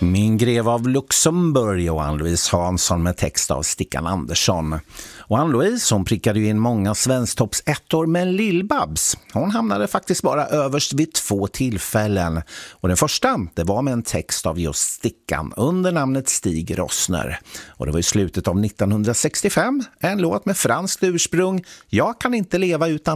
Min grev av Luxemburg och Ann-Louise Hansson med text av Stickan Andersson. Och Ann-Louise, hon prickade ju in många Svensktops ettor, men Lill-Babs, hon hamnade faktiskt bara överst vid 2 tillfällen. Och den första, det var med en text av just Stickan under namnet Stig Rossner. Och det var i slutet av 1965, en låt med franskt ursprung, Jag kan inte leva utan